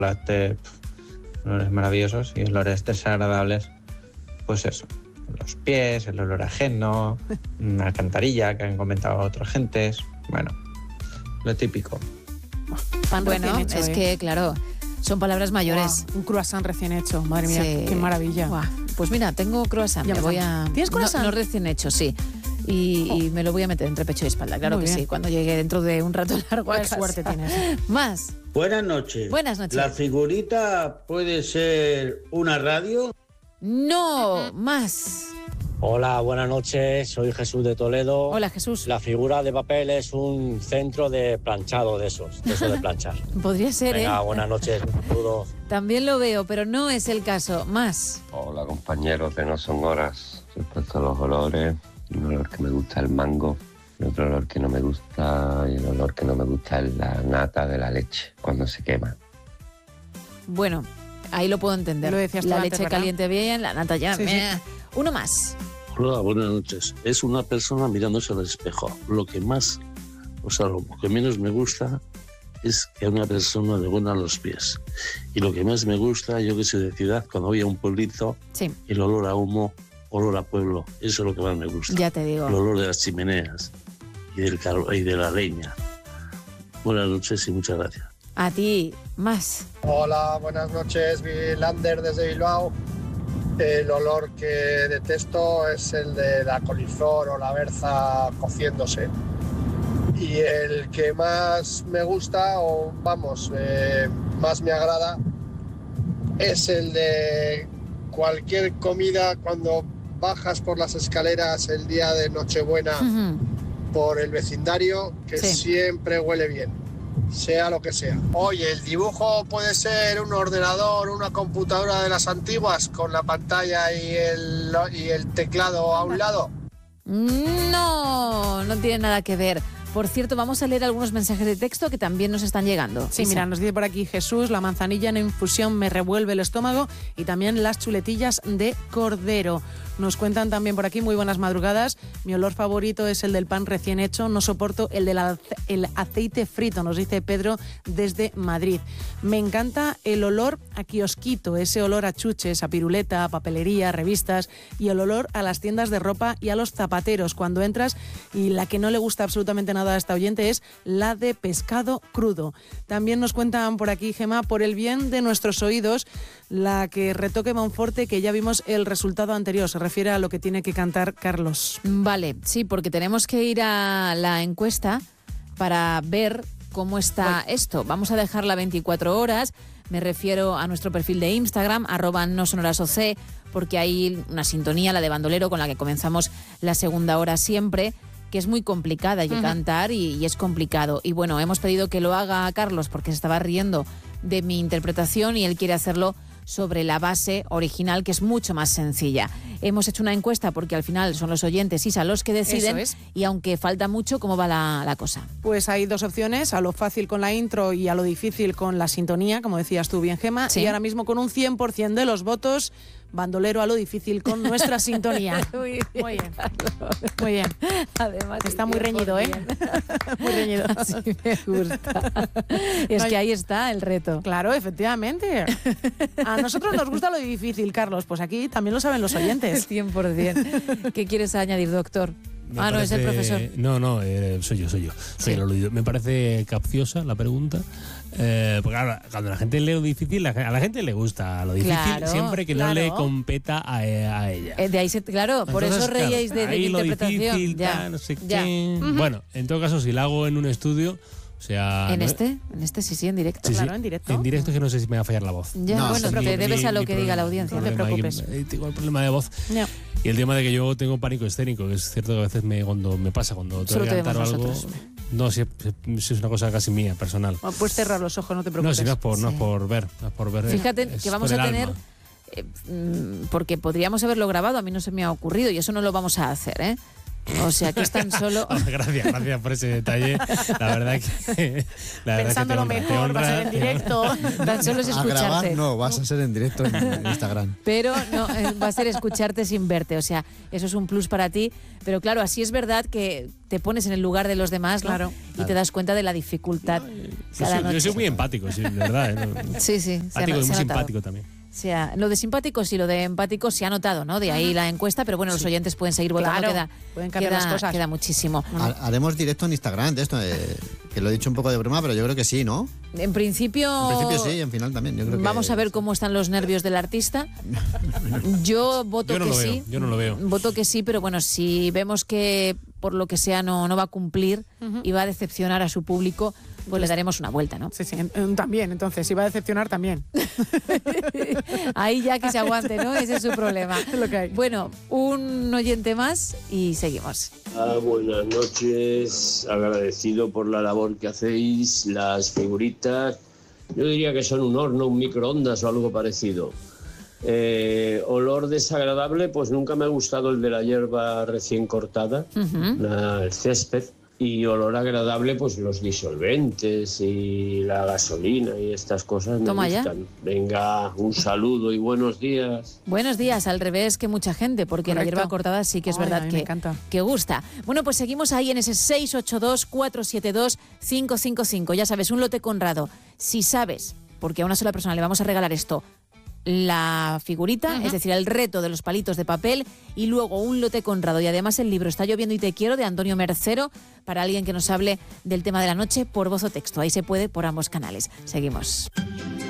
chocolate, olores maravillosos, y olores desagradables, pues eso, los pies, el olor ajeno, una alcantarilla que han comentado otras gentes, bueno, lo típico. Pan bueno, hecho, es que claro, son palabras mayores. Un croissant recién hecho, madre mía, qué maravilla. Pues mira, tengo croissant, me voy a... ¿Tienes croissant? No recién hecho, sí. Y me lo voy a meter entre pecho y espalda, claro que sí, cuando llegue dentro de un rato largo a casa. Qué suerte tienes. Más. Buenas noches. Buenas noches. ¿La figurita puede ser una radio? No, más. Hola, buenas noches, soy Jesús de Toledo. Hola, Jesús. La figura de papel es un centro de planchado de esos de planchar. Podría ser, Venga, buenas noches, saludos. También lo veo, pero no es el caso. Más. Hola, compañeros de No Son Horas. Respecto a los olores, un olor que me gusta es el mango, y otro olor que no me gusta, y el olor que no me gusta es la nata de la leche, cuando se quema. Bueno, ahí lo puedo entender. Lo decías la tú leche antes, ¿verdad? caliente bien, la nata ya. Sí, sí. Uno más. Hola, buenas noches. Es una persona mirándose al espejo. Lo que menos me gusta es que una persona le huela los pies. Y lo que más me gusta, yo que soy de ciudad, cuando voy a un pueblito, el olor a humo, olor a pueblo, eso es lo que más me gusta. Ya te digo. El olor de las chimeneas y de la leña. Buenas noches y muchas gracias. A ti, más. Hola, buenas noches, Lander desde Bilbao. El olor que detesto es el de la coliflor o la berza cociéndose. Y el que más me gusta, o vamos, más me agrada, es el de cualquier comida cuando bajas por las escaleras el día de Nochebuena por el vecindario, que siempre huele bien, sea lo que sea. Oye, el dibujo puede ser un ordenador, una computadora de las antiguas con la pantalla y el teclado a un lado. No tiene nada que ver. Por cierto, vamos a leer algunos mensajes de texto que también nos están llegando. Sí, mira, nos dice por aquí Jesús, la manzanilla en infusión me revuelve el estómago, y también las chuletillas de cordero. Nos cuentan también por aquí, muy buenas madrugadas, mi olor favorito es el del pan recién hecho, no soporto el aceite frito, nos dice Pedro desde Madrid. Me encanta el olor a kiosquito, ese olor a chuches, a piruleta, a papelería, revistas, y el olor a las tiendas de ropa y a los zapateros cuando entras, y la que no le gusta absolutamente nada a esta oyente es la de pescado crudo. También nos cuentan por aquí, Gemma, por el bien de nuestros oídos, la que retoque Monforte, que ya vimos el resultado anterior, se refiere a lo que tiene que cantar Carlos. Vale, sí, porque tenemos que ir a la encuesta para ver cómo está esto. Vamos a dejarla 24 horas, me refiero a nuestro perfil de Instagram, @nosonorasoc, porque hay una sintonía, la de Bandolero, con la que comenzamos la segunda hora siempre, que es muy complicada, hay que cantar y es complicado. Y bueno, hemos pedido que lo haga Carlos porque se estaba riendo de mi interpretación y él quiere hacerlo sobre la base original, que es mucho más sencilla. Hemos hecho una encuesta porque al final son los oyentes, Isa, los que deciden. Eso es. Y aunque falta mucho, ¿cómo va la cosa? Pues hay dos opciones, a lo fácil con la intro y a lo difícil con la sintonía, como decías tú bien, Gemma. Sí. Y ahora mismo con un 100% de los votos, Bandolero a lo difícil con nuestra sintonía. Muy bien. Muy bien. Además, está muy reñido, ¿eh? Muy reñido. Así me gusta. Es que ahí está el reto. Claro, efectivamente. A nosotros nos gusta lo difícil, Carlos. Pues aquí también lo saben los oyentes. 100%. ¿Qué quieres añadir, doctor? No, es el profesor. No, soy yo. Soy el aludido. Me parece capciosa la pregunta. Porque ahora, cuando la gente lee lo difícil, a la gente le gusta lo difícil, Claro, siempre que no le competa a ella. De ahí claro, por Entonces, eso reíais de mi interpretación. Difícil, ya, no sé ya. qué. Bueno, en todo caso, si la hago en un estudio, o sea... ¿En este? Sí, en directo. Sí, claro, en directo. En directo es que no sé si me va a fallar la voz. Ya, No, bueno, te debes a lo que diga la audiencia, no te preocupes. Tengo el problema de voz. No. Y el tema de que yo tengo pánico escénico, que es cierto que a veces cuando tengo que cantar o algo... No, si es una cosa casi mía, personal. Puedes cerrar los ojos, no te preocupes. No, si no es por ver. Fíjate que vamos a tener... porque podríamos haberlo grabado, a mí no se me ha ocurrido y eso no lo vamos a hacer, O sea, que es tan solo... Gracias por ese detalle. La verdad que... Pensándolo mejor, va a ser en directo. Tan solo es A grabar escucharte. no, vas a ser en directo en Instagram. Pero no, va a ser escucharte sin verte. O sea, eso es un plus para ti. Pero claro, así es verdad que te pones en el lugar de los demás, ¿no? Claro. Y te das cuenta de la dificultad cada noche. Yo soy muy empático, sí, de verdad. Sí, sí. Empático y muy simpático también. O sea, lo de simpáticos y lo de empáticos se ha notado, ¿no? De ahí la encuesta, pero bueno, los oyentes pueden seguir votando, Claro, pueden cambiar las cosas. Queda muchísimo. Haremos directo en Instagram de esto, que lo he dicho un poco de broma, pero yo creo que sí, ¿no? En principio... En principio sí, en final también. Yo creo que Vamos a ver cómo están los nervios del artista. Yo voto que sí. Yo no lo veo. Voto que sí, pero bueno, si vemos que por lo que sea no va a cumplir y va a decepcionar a su público, pues le daremos una vuelta, ¿no? Sí, también. Entonces, si va a decepcionar, también. Ahí ya que se aguante, ¿no? Ese es su problema. Lo que hay. Bueno, un oyente más y seguimos. Buenas noches, agradecido por la labor que hacéis, las figuritas. Yo diría que son un horno, un microondas o algo parecido. Olor desagradable, pues nunca me ha gustado el de la hierba recién cortada, el césped. Y olor agradable, pues los disolventes y la gasolina y estas cosas me gustan. Venga, un saludo y buenos días. Buenos días, al revés que mucha gente, porque la hierba cortada sí que es verdad que gusta. Bueno, pues seguimos ahí en ese 682-472-555. Ya sabes, un lote Conrado. Si sabes, porque a una sola persona le vamos a regalar esto, la figurita, es decir, el reto de los palitos de papel, y luego un lote Conrado y además el libro Está lloviendo y te quiero, de Antonio Mercero, para alguien que nos hable del tema de la noche por voz o texto. Ahí se puede por ambos canales. Seguimos.